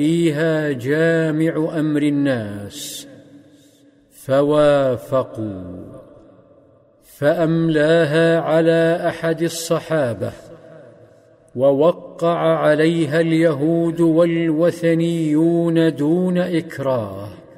فيها جامع أمر الناس، فوافقوا، فأملاها على أحد الصحابة، ووقع عليها اليهود والوثنيون دون إكراه،